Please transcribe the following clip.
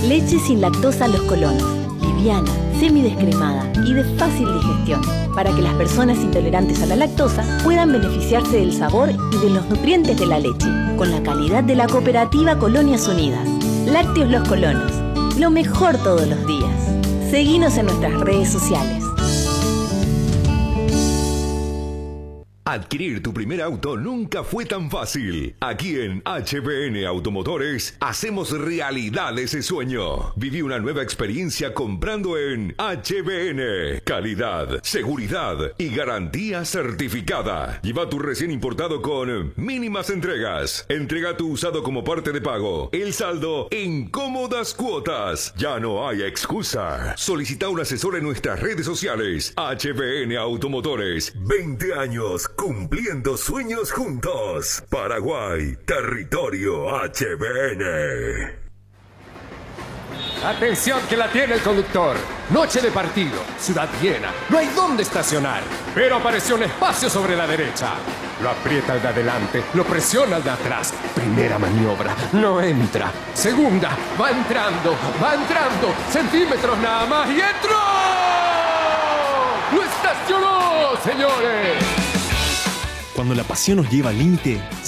Leche sin lactosa Los Colonos. Liviana, semidescremada y de fácil digestión, para que las personas intolerantes a la lactosa puedan beneficiarse del sabor y de los nutrientes de la leche, con la calidad de la cooperativa Colonias Unidas. Lácteos Los Colonos, lo mejor todos los días. Seguinos en nuestras redes sociales. Adquirir tu primer auto nunca fue tan fácil. Aquí en HBN Automotores hacemos realidad ese sueño. Viví una nueva experiencia comprando en HBN. Calidad, seguridad y garantía certificada. Lleva tu recién importado con mínimas entregas. Entrega tu usado como parte de pago. El saldo en cómodas cuotas. Ya no hay excusa. Solicita un asesor en nuestras redes sociales. HBN Automotores. 20 años cumpliendo sueños juntos. Paraguay, territorio HBN. Atención que la tiene el conductor. Noche de partido, ciudad llena, no hay dónde estacionar. Pero apareció un espacio sobre la derecha. Lo aprieta al de adelante, lo presiona al de atrás. Primera maniobra, no entra. Segunda, va entrando, centímetros nada más y entró. ¡Lo estacionó, señores! Cuando la pasión nos lleva al límite,